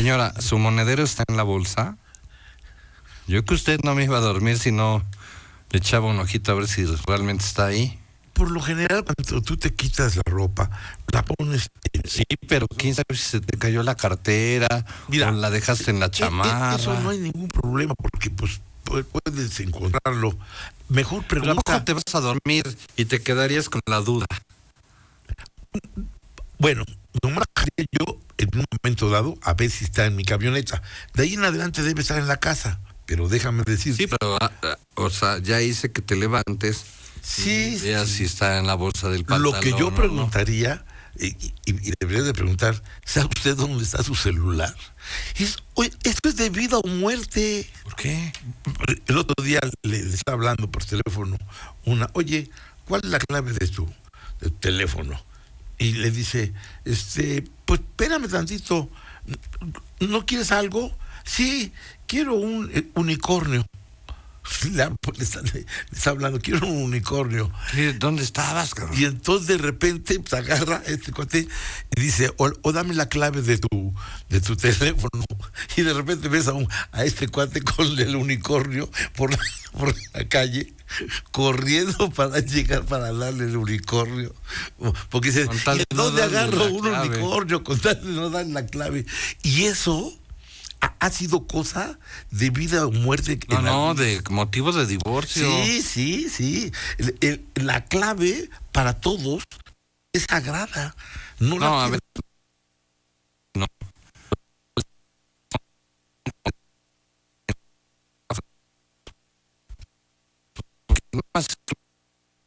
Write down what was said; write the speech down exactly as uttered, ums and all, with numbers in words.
Señora, ¿su monedero está en la bolsa? Yo que usted no me iba a dormir si no le echaba un ojito a ver si realmente está ahí. Por lo general, cuando tú te quitas la ropa, la pones... En... Sí, pero quién sabe si se te cayó la cartera. Mira, o la dejaste en la chamarra. Eso no hay ningún problema, porque pues puedes encontrarlo. Mejor pregunta... ¿Pero a poco te vas a dormir y te quedarías con la duda? Bueno, nomás yo en un momento dado a ver si está en mi camioneta. De ahí en adelante debe estar en la casa. Pero déjame decir... Sí, pero, o sea, ya hice que te levantes. Sí, vea sí. si está en la bolsa del pantalón. Lo que yo no, preguntaría, no. Y, y, y debería de preguntar, ¿sabe usted dónde está su celular? Es, oye, esto es de vida o muerte. ¿Por qué? El otro día le, le estaba hablando por teléfono una, oye, ¿cuál es la clave de tu, de tu teléfono? Y le dice, este, pues espérame tantito, ¿no quieres algo? Sí, quiero un eh, unicornio. Le, le, está, le está hablando, quiero un unicornio. ¿Qué? ¿Dónde estabas, cabrón? Y entonces de repente pues, agarra este cuate y dice, o, o dame la clave de tu de tu teléfono. Y de repente ves a, un, a este cuate con el unicornio por la, por la calle, corriendo para llegar para darle el unicornio. Porque dice, ¿y dónde no agarro un clave? unicornio? Con tal de no darle la clave. Y eso... ha sido cosa de vida o muerte. No, no, la... de motivos de divorcio. Sí, sí, sí. El, el, la clave para todos es sagrada. No, no la a ver. No. No